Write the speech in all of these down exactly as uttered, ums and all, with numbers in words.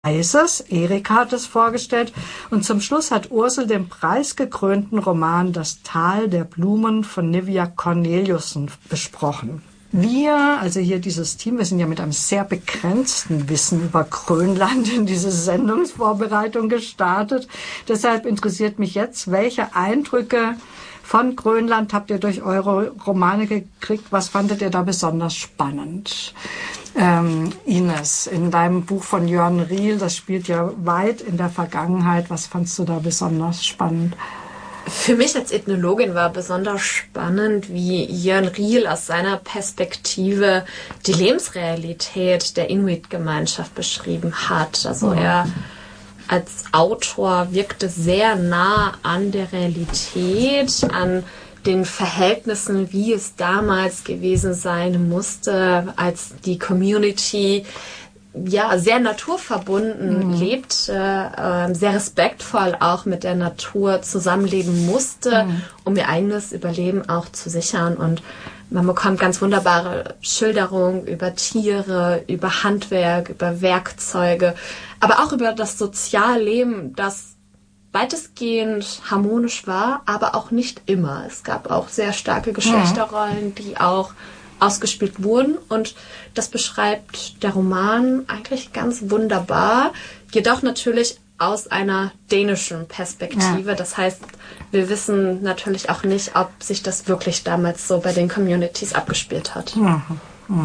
Eises. Erika hat es vorgestellt. Und zum Schluss hat Ursel den preisgekrönten Roman Das Tal der Blumen von Nivia Corneliussen besprochen. Wir, also hier dieses Team, wir sind ja mit einem sehr begrenzten Wissen über Grönland in diese Sendungsvorbereitung gestartet. Deshalb interessiert mich jetzt, welche Eindrücke von Grönland habt ihr durch eure Romane gekriegt? Was fandet ihr da besonders spannend? Ähm, Ines, in deinem Buch von Jörn Riel, das spielt ja weit in der Vergangenheit. Was fandst du da besonders spannend? Für mich als Ethnologin war besonders spannend, wie Jörn Riel aus seiner Perspektive die Lebensrealität der Inuit-Gemeinschaft beschrieben hat. Also er als Autor wirkte sehr nah an der Realität, an den Verhältnissen, wie es damals gewesen sein musste, als die Community ja sehr naturverbunden mhm. lebt, äh, sehr respektvoll auch mit der Natur zusammenleben musste, mhm. um ihr eigenes Überleben auch zu sichern. Und man bekommt ganz wunderbare Schilderungen über Tiere, über Handwerk, über Werkzeuge, aber auch über das Sozialleben, das weitestgehend harmonisch war, aber auch nicht immer. Es gab auch sehr starke Geschlechterrollen, die auch ausgespielt wurden, und das beschreibt der Roman eigentlich ganz wunderbar, jedoch natürlich aus einer dänischen Perspektive. Ja. Das heißt, wir wissen natürlich auch nicht, ob sich das wirklich damals so bei den Communities abgespielt hat. Mhm. Mhm.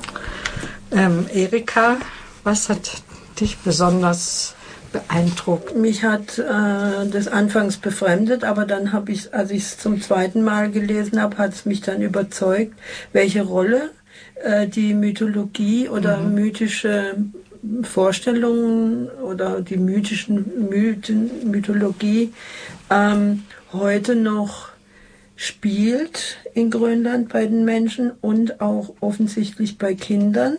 Ähm, Erika, was hat dich besonders beeindruckt? Mich hat äh, das anfangs befremdet, aber dann habe ich, als ich es zum zweiten Mal gelesen habe, hat es mich dann überzeugt, welche Rolle äh, die Mythologie oder mhm. mythische Vorstellungen oder die mythischen Mythen, Mythologie ähm, heute noch spielt in Grönland bei den Menschen und auch offensichtlich bei Kindern.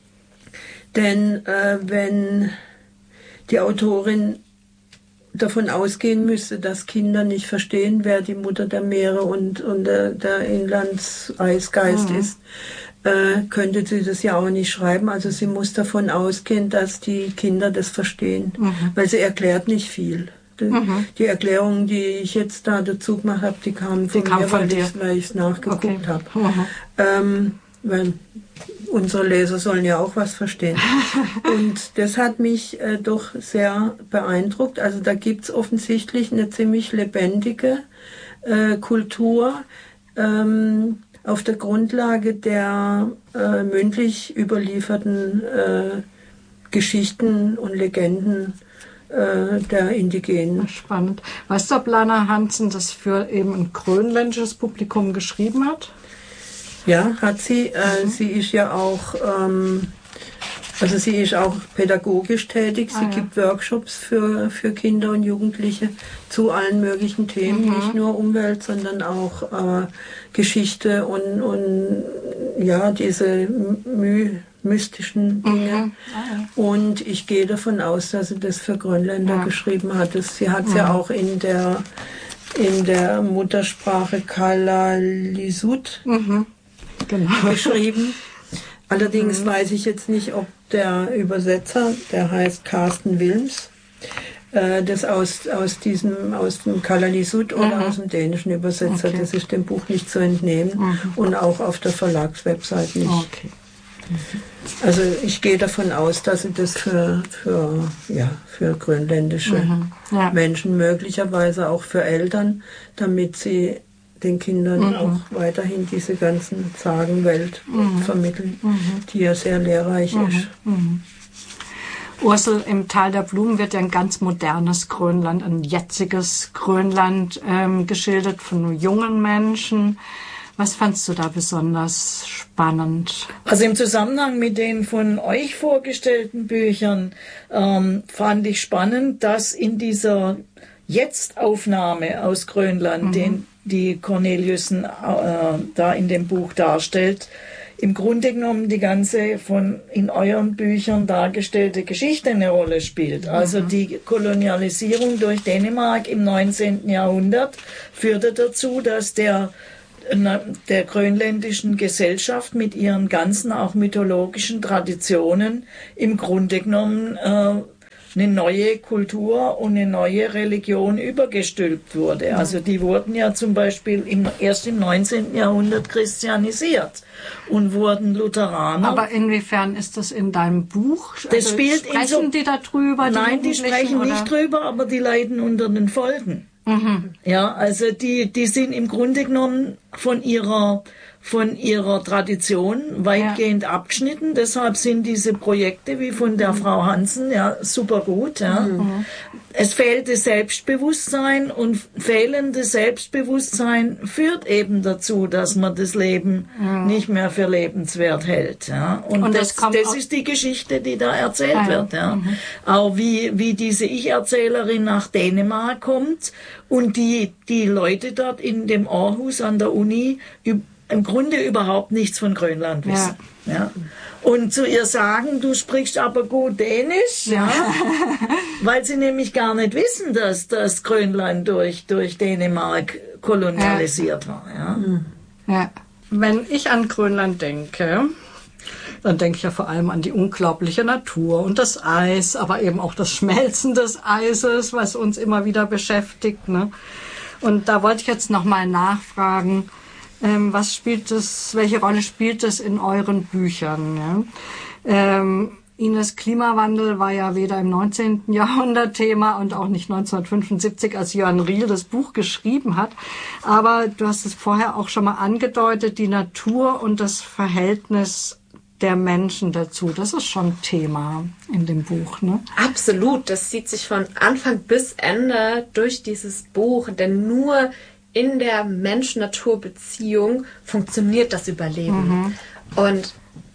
Denn äh, wenn die Autorin davon ausgehen müsste, dass Kinder nicht verstehen, wer die Mutter der Meere und, und der, der Inlandseisgeist mhm. ist, äh, könnte sie das ja auch nicht schreiben. Also sie muss davon ausgehen, dass die Kinder das verstehen, mhm. weil sie erklärt nicht viel. Die, mhm. die Erklärungen, die ich jetzt da dazu gemacht habe, die kamen von die kam mir, von weil ich es nachgeguckt okay. habe. Mhm. Ähm, weil unsere Leser sollen ja auch was verstehen. Und das hat mich äh, doch sehr beeindruckt. Also da gibt es offensichtlich eine ziemlich lebendige äh, Kultur ähm, auf der Grundlage der äh, mündlich überlieferten äh, Geschichten und Legenden äh, der Indigenen. Spannend. Weißt du, ob Lana Hansen das für eben ein grönländisches Publikum geschrieben hat? Ja, hat sie. Äh, mhm. Sie ist ja auch, ähm, also sie ist auch pädagogisch tätig. Sie ah, ja. gibt Workshops für, für Kinder und Jugendliche zu allen möglichen Themen, mhm. nicht nur Umwelt, sondern auch äh, Geschichte und, und ja, diese my mystischen Dinge. Mhm. Ah, ja. Und ich gehe davon aus, dass sie das für Grönländer ja. geschrieben hat. Das, sie hat es mhm. ja auch in der, in der Muttersprache Kalaallisut mhm. Genau. geschrieben. Allerdings mhm. weiß ich jetzt nicht, ob der Übersetzer, der heißt Carsten Wilms, äh, das aus, aus diesem, aus dem Kalaallisut mhm. oder aus dem dänischen Übersetzer, okay. das ist dem Buch nicht zu entnehmen mhm. und auch auf der Verlagswebsite nicht. Okay. Mhm. Also ich gehe davon aus, dass sie das für, für, ja, für grönländische mhm. ja. Menschen, möglicherweise auch für Eltern, damit sie den Kindern mhm. auch weiterhin diese ganzen Sagenwelt mhm. vermitteln, mhm. die ja sehr lehrreich mhm. ist. Mhm. Ursel, im Tal der Blumen wird ja ein ganz modernes Grönland, ein jetziges Grönland ähm, geschildert von jungen Menschen. Was fandst du da besonders spannend? Also im Zusammenhang mit den von euch vorgestellten Büchern ähm, fand ich spannend, dass in dieser Jetzt-Aufnahme aus Grönland, mhm. den die Corneliussen äh, da in dem Buch darstellt, im Grunde genommen die ganze von in euren Büchern dargestellte Geschichte eine Rolle spielt. Also mhm. die Kolonialisierung durch Dänemark im neunzehnten Jahrhundert führte dazu, dass der der grönländischen Gesellschaft mit ihren ganzen auch mythologischen Traditionen im Grunde genommen äh, eine neue Kultur und eine neue Religion übergestülpt wurde. Also die wurden ja zum Beispiel im, erst im neunzehnten Jahrhundert christianisiert und wurden Lutheraner. Aber inwiefern ist das in deinem Buch? Das also spielt sprechen in so, die da drüber? Die Nein, die sprechen oder? nicht drüber, aber die leiden unter den Folgen. Mhm. Ja, also die, die sind im Grunde genommen von ihrer von ihrer Tradition weitgehend ja. abgeschnitten. Deshalb sind diese Projekte wie von der mhm. Frau Hansen ja super gut. Ja. Mhm. Es fehlte Selbstbewusstsein und fehlendes Selbstbewusstsein führt eben dazu, dass man das Leben mhm. nicht mehr für lebenswert hält. Ja. Und, und das, das, das ist die Geschichte, die da erzählt ah, wird. Ja. Mhm. Auch wie, wie diese Ich-Erzählerin nach Dänemark kommt und die, die Leute dort in dem Aarhus an der Uni im Grunde überhaupt nichts von Grönland wissen. Ja. Ja. Und zu ihr sagen, du sprichst aber gut Dänisch, ja, weil sie nämlich gar nicht wissen, dass das Grönland durch, durch Dänemark kolonialisiert ja. war. Ja. Ja. Wenn ich an Grönland denke, dann denke ich ja vor allem an die unglaubliche Natur und das Eis, aber eben auch das Schmelzen des Eises, was uns immer wieder beschäftigt. Ne? Und da wollte ich jetzt nochmal nachfragen, Ähm, was spielt das, welche Rolle spielt das in euren Büchern? Ja? Ähm, Ines, Klimawandel war ja weder im neunzehnten Jahrhundert Thema und auch nicht neunzehnhundertfünfundsiebzig, als Jörn Riel das Buch geschrieben hat. Aber du hast es vorher auch schon mal angedeutet, die Natur und das Verhältnis der Menschen dazu. Das ist schon Thema in dem Buch, ne? Absolut. Das zieht sich von Anfang bis Ende durch dieses Buch, denn nur in der Mensch-Natur-Beziehung funktioniert das Überleben. Mhm. Und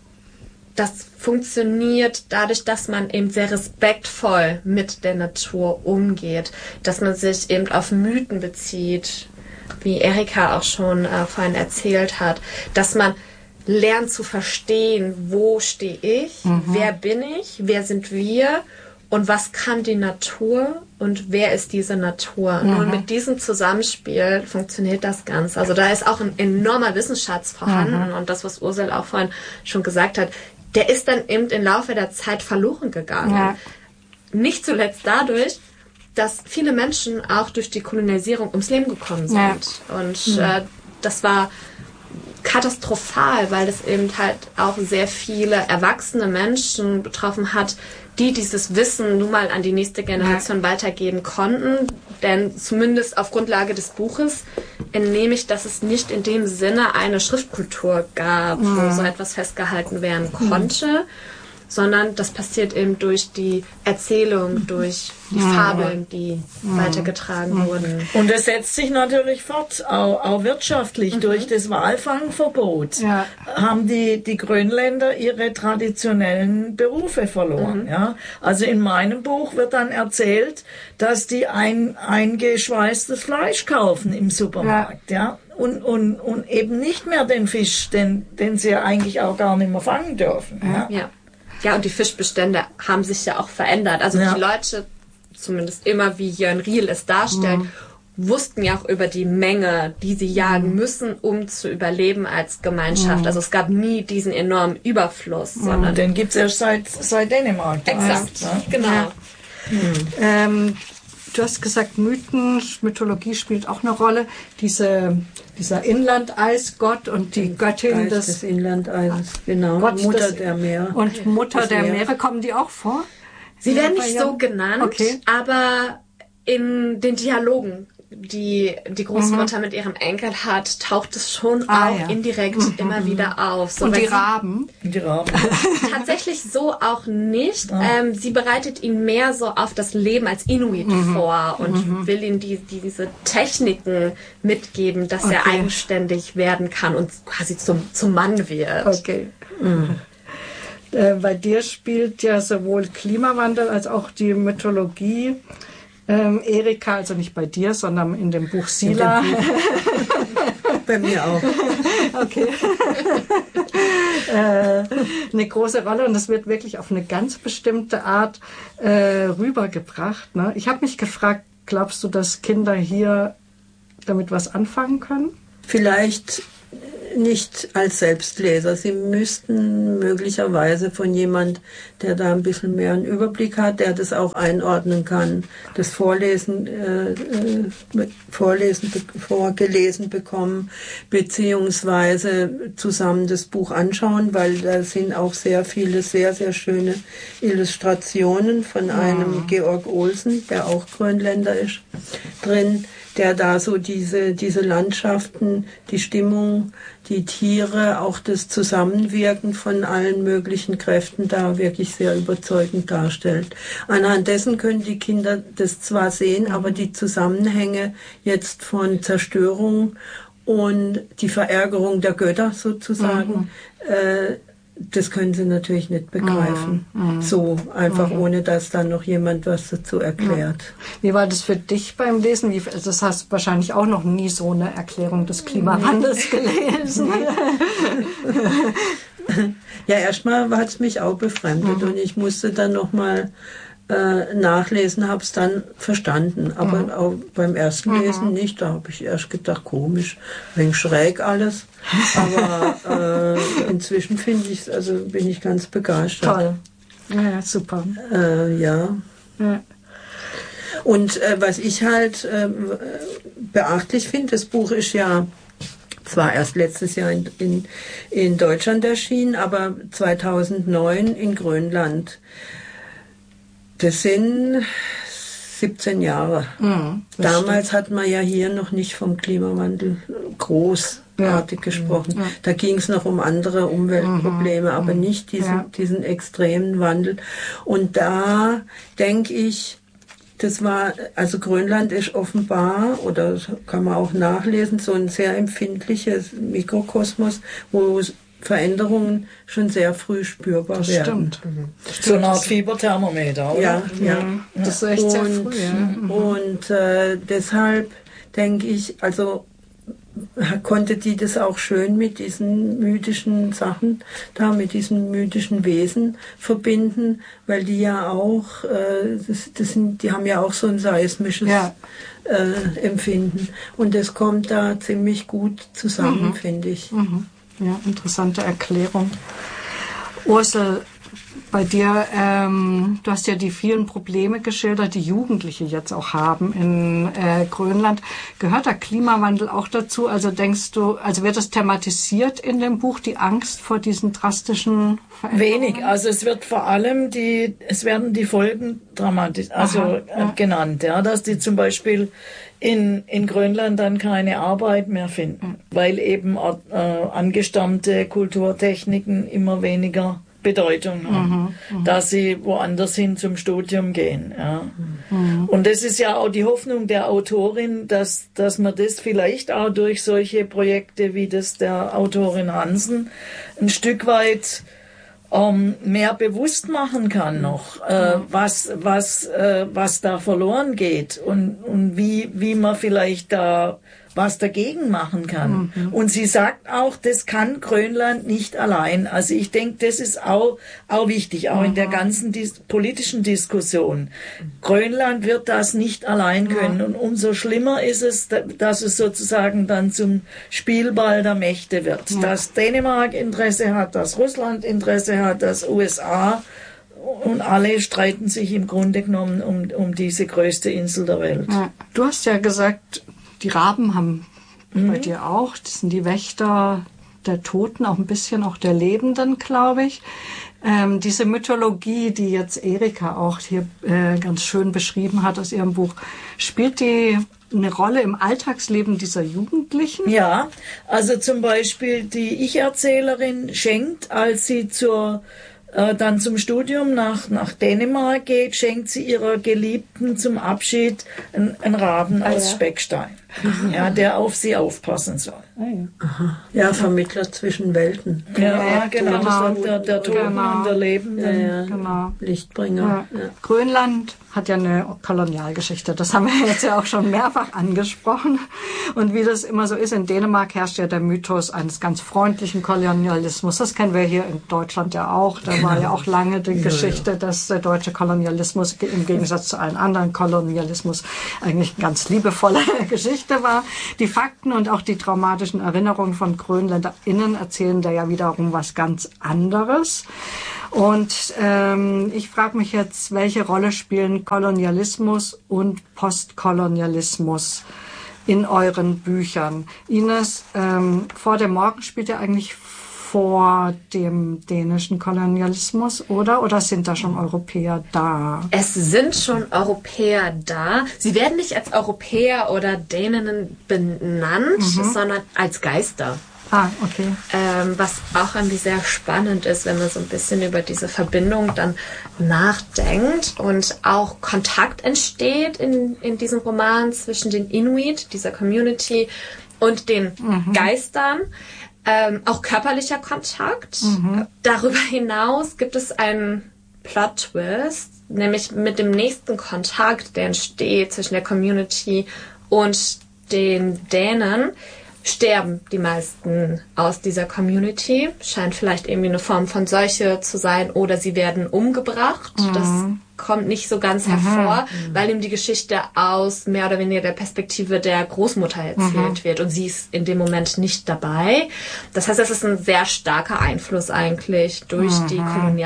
das funktioniert dadurch, dass man eben sehr respektvoll mit der Natur umgeht, dass man sich eben auf Mythen bezieht, wie Erika auch schon äh, vorhin erzählt hat, dass man lernt zu verstehen, wo stehe ich, mhm. wer bin ich, wer sind wir und was kann die Natur und wer ist diese Natur? Mhm. Und mit diesem Zusammenspiel funktioniert das Ganze. Also da ist auch ein enormer Wissensschatz vorhanden. Mhm. Und das, was Ursel auch vorhin schon gesagt hat, der ist dann eben im Laufe der Zeit verloren gegangen. Ja. Nicht zuletzt dadurch, dass viele Menschen auch durch die Kolonialisierung ums Leben gekommen sind. Ja. Und mhm. äh, das war katastrophal, weil es eben halt auch sehr viele erwachsene Menschen betroffen hat, die dieses Wissen nun mal an die nächste Generation ja. weitergeben konnten. Denn zumindest auf Grundlage des Buches entnehme ich, dass es nicht in dem Sinne eine Schriftkultur gab, mhm. wo so etwas festgehalten werden konnte, mhm. sondern das passiert eben durch die Erzählung, durch die ja. Fabeln, die ja. weitergetragen ja. wurden. Und es setzt sich natürlich fort, auch, auch wirtschaftlich. Mhm. Durch das Walfangverbot ja. haben die, die Grönländer ihre traditionellen Berufe verloren. Mhm. Ja? Also in meinem Buch wird dann erzählt, dass die ein eingeschweißtes Fleisch kaufen im Supermarkt. Ja? Ja? Und, und, und eben nicht mehr den Fisch, den, den sie ja eigentlich auch gar nicht mehr fangen dürfen. Ja. ja. Ja, und die Fischbestände haben sich ja auch verändert. Also ja. die Leute, zumindest immer wie Jörn Riel es darstellt, mhm. wussten ja auch über die Menge, die sie jagen müssen, um zu überleben als Gemeinschaft. Mhm. Also es gab nie diesen enormen Überfluss. Mhm. Sondern den gibt es erst seit, seit Dänemark. Exakt, ja. genau. Ja. Mhm. Ähm, du hast gesagt, Mythen, Mythologie spielt auch eine Rolle. Diese, dieser Inlandeisgott und die Göttin des, des Inlandeises, genau. Gott Mutter des, der Meere. Und Mutter der Meere. Meere, kommen die auch vor? Sie werden nicht so genannt, okay. aber in den Dialogen, die die Großmutter mhm. mit ihrem Enkel hat, taucht es schon ah, auch ja. indirekt mhm. immer wieder auf. So, und die Raben? Die Raben. Tatsächlich so auch nicht. Ja. Ähm, sie bereitet ihn mehr so auf das Leben als Inuit mhm. vor und mhm. will ihm die, die, diese Techniken mitgeben, dass okay. er eigenständig werden kann und quasi zum, zum Mann wird. Okay. Mhm. Äh, bei dir spielt ja sowohl Klimawandel als auch die Mythologie. Ähm, Erika, also nicht bei dir, sondern in dem Buch Sila. Dem Buch. Bei mir auch. Okay. äh, eine große Rolle und das wird wirklich auf eine ganz bestimmte Art äh, rübergebracht. Ne? Ich habe mich gefragt, glaubst du, dass Kinder hier damit was anfangen können? Vielleicht nicht als Selbstleser. Sie müssten möglicherweise von jemand, der da ein bisschen mehr einen Überblick hat, der das auch einordnen kann, das Vorlesen, äh, vorlesen, vorgelesen bekommen, beziehungsweise zusammen das Buch anschauen, weil da sind auch sehr viele sehr, sehr schöne Illustrationen von einem Georg Olsen, der auch Grönländer ist, drin, der da so diese, diese Landschaften, die Stimmung, die Tiere, auch das Zusammenwirken von allen möglichen Kräften da wirklich sehr überzeugend darstellt. Anhand dessen können die Kinder das zwar sehen, aber die Zusammenhänge jetzt von Zerstörung und die Verärgerung der Götter sozusagen, mhm. äh, das können sie natürlich nicht begreifen. Mm, mm, so einfach, mm. ohne dass dann noch jemand was dazu erklärt. Wie war das für dich beim Lesen? Wie, das hast du wahrscheinlich auch noch nie so eine Erklärung des Klimawandels gelesen. Ja, erstmal hat es mich auch befremdet, mm. und ich musste dann nochmal äh, nachlesen, habe es dann verstanden. Aber mm. auch beim ersten Lesen mm. nicht. Da habe ich erst gedacht, komisch, ein wenig schräg alles. Aber äh, inzwischen finde ich, also bin ich ganz begeistert. Toll. Ja, super. Äh, ja. ja. Und äh, was ich halt äh, beachtlich finde, das Buch ist ja zwar erst letztes Jahr in, in, in Deutschland erschienen, aber zweitausendneun in Grönland. Das sind siebzehn Jahre. Mhm, Damals stimmt. Hat man ja hier noch nicht vom Klimawandel großartig ja. gesprochen. Ja. Da ging es noch um andere Umweltprobleme, mhm. aber nicht diesen, ja. diesen extremen Wandel. Und da denke ich, das war, also Grönland ist offenbar, oder kann man auch nachlesen, so ein sehr empfindliches Mikrokosmos, wo Veränderungen schon sehr früh spürbar das werden. Stimmt. Mhm. So eine Art Fieberthermometer, oder? Ja, ja. Mhm. Das ist echt und, sehr früh. Ja. Mhm. Und äh, deshalb denke ich, also konnte die das auch schön mit diesen mythischen Sachen da, mit diesen mythischen Wesen verbinden, weil die ja auch, äh, das, das sind, die haben ja auch so ein seismisches ja. äh, Empfinden. Und das kommt da ziemlich gut zusammen, mhm. finde ich. Mhm. Ja, interessante Erklärung. Ursel, bei dir, ähm, du hast ja die vielen Probleme geschildert, die Jugendliche jetzt auch haben in äh, Grönland. Gehört der Klimawandel auch dazu? Also denkst du, also wird das thematisiert in dem Buch, die Angst vor diesen drastischen Veränderungen? Wenig. Also es wird vor allem die, es werden die Folgen dramatisch, also Aha, ja. genannt, ja, dass die zum Beispiel in, in Grönland dann keine Arbeit mehr finden, mhm. weil eben äh, angestammte Kulturtechniken immer weniger Bedeutung haben, mhm, dass sie woanders hin zum Studium gehen. Ja. Mhm. Und das ist ja auch die Hoffnung der Autorin, dass, dass man das vielleicht auch durch solche Projekte wie das der Autorin Hansen ein Stück weit ähm, mehr bewusst machen kann noch, äh, was, was, äh, was da verloren geht und, und wie, wie man vielleicht da was dagegen machen kann. Mhm. Und sie sagt auch, das kann Grönland nicht allein. Also ich denke, das ist auch, auch wichtig, auch mhm. in der ganzen dis- politischen Diskussion. Grönland wird das nicht allein können. Mhm. Und umso schlimmer ist es, dass es sozusagen dann zum Spielball der Mächte wird. Mhm. Dass Dänemark Interesse hat, dass Russland Interesse hat, dass U S A, und alle streiten sich im Grunde genommen um, um diese größte Insel der Welt. Ja. Du hast ja gesagt, die Raben haben mhm. bei dir auch, das sind die Wächter der Toten, auch ein bisschen auch der Lebenden, glaube ich. Ähm, diese Mythologie, die jetzt Erika auch hier äh, ganz schön beschrieben hat aus ihrem Buch, spielt die eine Rolle im Alltagsleben dieser Jugendlichen? Ja, also zum Beispiel die Ich-Erzählerin schenkt, als sie zur äh, dann zum Studium nach, nach Dänemark geht, schenkt sie ihrer Geliebten zum Abschied einen, einen Raben ah, aus ja. Speckstein, ja, der auf sie aufpassen soll. Ah, ja. Aha. Ja, Vermittler zwischen Welten. Ja, ja genau, genau. Das der, der Toten genau. und der Lebenden. Ja, ja. Genau. Lichtbringer. Ja. Ja. Grönland hat ja eine Kolonialgeschichte. Das haben wir jetzt ja auch schon mehrfach angesprochen. Und wie das immer so ist, in Dänemark herrscht ja der Mythos eines ganz freundlichen Kolonialismus. Das kennen wir hier in Deutschland ja auch. Da war ja auch lange die Geschichte, dass der deutsche Kolonialismus im Gegensatz zu allen anderen Kolonialismus eigentlich eine ganz liebevolle Geschichte Geschichte war. Die Fakten und auch die traumatischen Erinnerungen von GrönländerInnen erzählen da ja wiederum was ganz anderes. Und ähm, ich frage mich jetzt, welche Rolle spielen Kolonialismus und Postkolonialismus in euren Büchern? Ines, ähm, Vor dem Morgen spielt ja eigentlich vor dem dänischen Kolonialismus, oder? Oder sind da schon Europäer da? Es sind schon Europäer da. Sie werden nicht als Europäer oder Däninnen benannt, mhm. sondern als Geister. Ah, okay. Ähm, was auch irgendwie sehr spannend ist, wenn man so ein bisschen über diese Verbindung dann nachdenkt und auch Kontakt entsteht in, in diesem Roman zwischen den Inuit, dieser Community, und den mhm. Geistern. Ähm, auch körperlicher Kontakt. Mhm. Darüber hinaus gibt es einen Plot-Twist, nämlich mit dem nächsten Kontakt, der entsteht zwischen der Community und den Dänen, sterben die meisten aus dieser Community. Scheint vielleicht irgendwie eine Form von Seuche zu sein oder sie werden umgebracht. Mhm. Das kommt nicht so ganz hervor, mhm. weil ihm die Geschichte aus mehr oder weniger der Perspektive der Großmutter erzählt mhm. wird und sie ist in dem Moment nicht dabei. Das heißt, es ist ein sehr starker Einfluss eigentlich durch mhm. die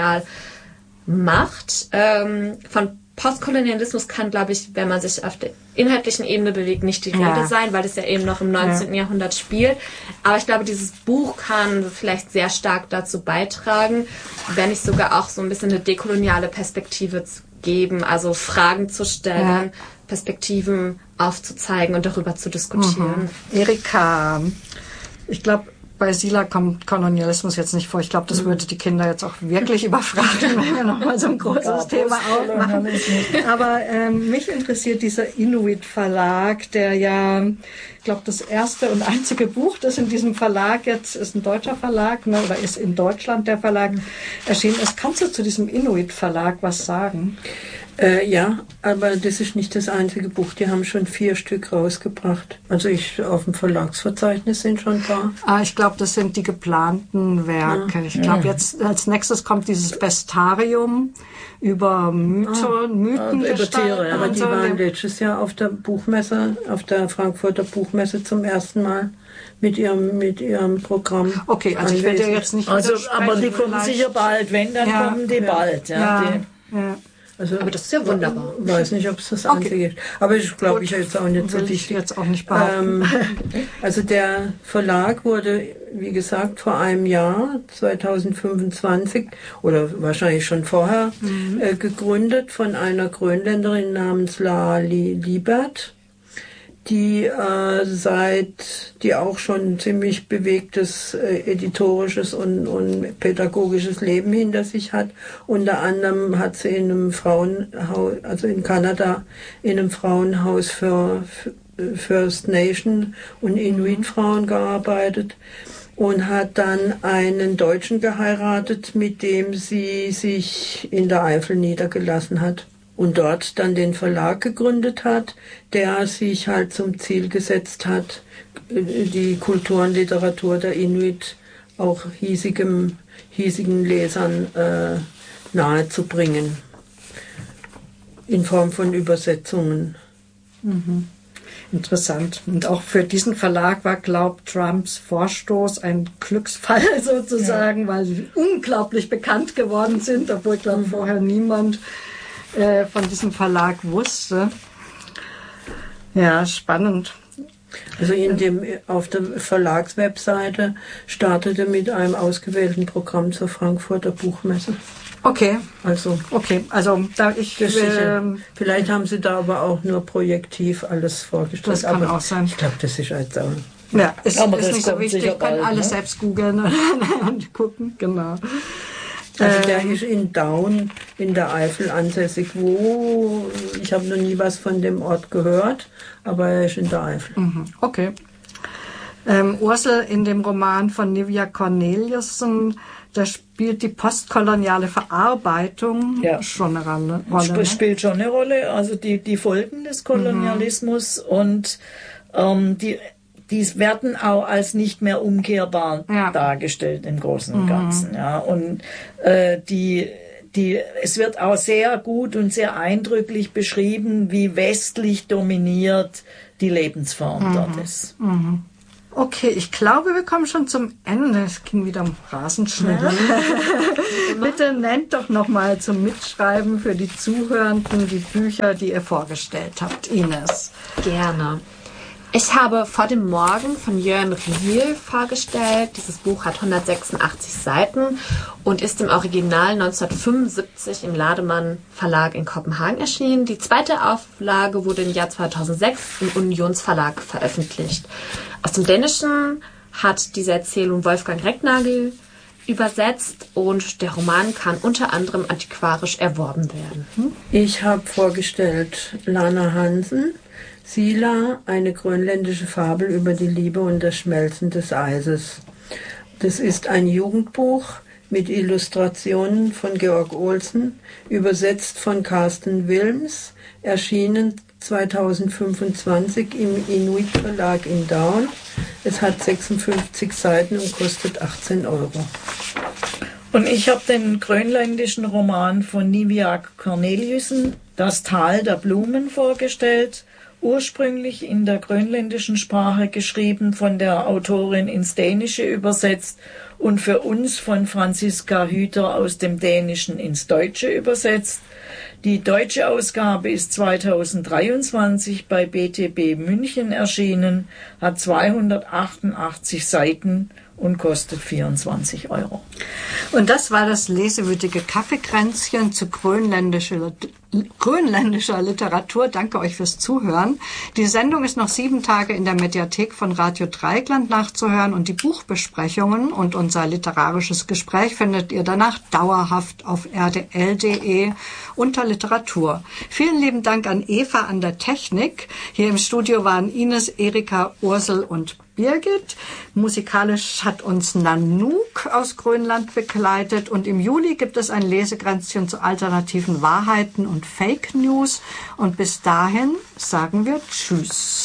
Kolonialmacht. Ähm, von Postkolonialismus kann, glaube ich, wenn man sich auf der inhaltlichen Ebene bewegt, nicht die Rede ja. sein, weil es ja eben noch im neunzehnten Ja. Jahrhundert spielt. Aber ich glaube, dieses Buch kann vielleicht sehr stark dazu beitragen, wenn nicht sogar auch so ein bisschen eine dekoloniale Perspektive zu geben, also Fragen zu stellen, ja. Perspektiven aufzuzeigen und darüber zu diskutieren. Mhm. Erika, ich glaube, bei Sila kommt Kolonialismus jetzt nicht vor. Ich glaube, das würde die Kinder jetzt auch wirklich überfragen, wenn wir nochmal so ein großes ja, Thema aufmachen. Aber ähm, mich interessiert dieser Inuit-Verlag, der ja, ich glaube, das erste und einzige Buch, das in diesem Verlag jetzt ist ein deutscher Verlag, ne, oder ist in Deutschland der Verlag erschienen ist. Kannst du zu diesem Inuit-Verlag was sagen? Äh, ja, aber das ist nicht das einzige Buch. Die haben schon vier Stück rausgebracht. Also ich auf dem Verlagsverzeichnis sind schon ein paar. Ah, ich glaube, das sind die geplanten Werke. Ja. Ich glaube, jetzt als nächstes kommt dieses Bestarium über Mythe, ah, Mythen, über Tiere. Aber die so. waren letztes Jahr auf der Buchmesse, auf der Frankfurter Buchmesse zum ersten Mal mit ihrem mit ihrem Programm. Okay, also ich werde ja jetzt nicht. Also, aber die kommen vielleicht. Sicher bald. Wenn, dann ja, kommen die ja. bald. Ja, ja, die. ja. Also, aber das ist ja wunderbar. Ich weiß nicht, ob es das einzige ist. Aber ich glaube, ich jetzt auch nicht so wichtig. wichtig. Jetzt auch nicht behaupten. Ähm, also der Verlag wurde, wie gesagt, vor einem Jahr, zwanzig fünfundzwanzig, oder wahrscheinlich schon vorher, mhm. äh, gegründet von einer Grönländerin namens La Liebert, die äh, seit, die auch schon ein ziemlich bewegtes äh, editorisches und, und pädagogisches Leben hinter sich hat. Unter anderem hat sie in einem Frauenhaus, also in Kanada, in einem Frauenhaus für, für First Nation und Inuit-Frauen gearbeitet und hat dann einen Deutschen geheiratet, mit dem sie sich in der Eifel niedergelassen hat. Und dort dann den Verlag gegründet hat, der sich halt zum Ziel gesetzt hat, die Kultur und Literatur der Inuit auch hiesigem, hiesigen Lesern äh, nahezubringen. In Form von Übersetzungen. Mhm. Interessant. Und auch für diesen Verlag war, glaubt Trumps Vorstoß ein Glücksfall sozusagen, ja. weil sie unglaublich bekannt geworden sind, obwohl, ich glaube, mhm. vorher niemand von diesem Verlag wusste. Ja, spannend. Also in dem, auf der Verlagswebseite startete mit einem ausgewählten Programm zur Frankfurter Buchmesse. Okay. Also, okay. Also da ich will, vielleicht haben sie da aber auch nur projektiv alles vorgestellt. Das kann aber auch sein. Ich glaube, das ist halt so. Ja, ist, aber ist das nicht so wichtig. Ich kann alles ne? selbst googeln und gucken. Genau. Also der ist in Daun in der Eifel ansässig, wo ich habe noch nie was von dem Ort gehört, aber er ist in der Eifel. Mhm. Okay. Ähm, Ursel, in dem Roman von Nivia Corneliussen, da spielt die postkoloniale Verarbeitung ja. schon eine Rolle. Sp ne? Spielt schon eine Rolle, also die, die Folgen des Kolonialismus mhm. und ähm, die Die werden auch als nicht mehr umkehrbar ja. dargestellt im Großen und Ganzen. Mhm. Ja. Und äh, die, die, es wird auch sehr gut und sehr eindrücklich beschrieben, wie westlich dominiert die Lebensform mhm. dort ist. Mhm. Okay, ich glaube, wir kommen schon zum Ende. Es ging wieder rasend schnell. Ja. Bitte nennt doch nochmal zum Mitschreiben für die Zuhörenden die Bücher, die ihr vorgestellt habt. Ines. Gerne. Ich habe Vor dem Morgen von Jörn Riel vorgestellt. Dieses Buch hat hundertsechsundachtzig Seiten und ist im Original neunzehnhundertfünfundsiebzig im Lademann Verlag in Kopenhagen erschienen. Die zweite Auflage wurde im Jahr zweitausendsechs im Unionsverlag veröffentlicht. Aus dem Dänischen hat diese Erzählung Wolfgang Recknagel übersetzt und der Roman kann unter anderem antiquarisch erworben werden. Ich habe vorgestellt Lana Hansen, Sila, eine grönländische Fabel über die Liebe und das Schmelzen des Eises. Das ist ein Jugendbuch mit Illustrationen von Georg Olsen, übersetzt von Carsten Wilms, erschienen zweitausendfünfundzwanzig im Inuit Verlag in Daun. Es hat sechsundfünfzig Seiten und kostet achtzehn Euro. Und ich habe den grönländischen Roman von Niviaq Corneliussen, Das Tal der Blumen, vorgestellt. Ursprünglich in der grönländischen Sprache geschrieben, von der Autorin ins Dänische übersetzt und für uns von Franziska Hüter aus dem Dänischen ins Deutsche übersetzt. Die deutsche Ausgabe ist zweitausenddreiundzwanzig bei B T B München erschienen, hat zweihundertachtundachtzig Seiten und kostet vierundzwanzig Euro. Und das war das lesewütige Kaffeekränzchen zu grönländischer, grönländischer Literatur. Danke euch fürs Zuhören. Die Sendung ist noch sieben Tage in der Mediathek von Radio Dreieckland nachzuhören und die Buchbesprechungen und unser literarisches Gespräch findet ihr danach dauerhaft auf r d l punkt d e unter Literatur. Vielen lieben Dank an Eva an der Technik. Hier im Studio waren Ines, Erika, Ursel und Birgit. Musikalisch hat uns Nanook aus Grönland begleitet und im Juli gibt es ein Lesekränzchen zu alternativen Wahrheiten und Fake News und bis dahin sagen wir Tschüss.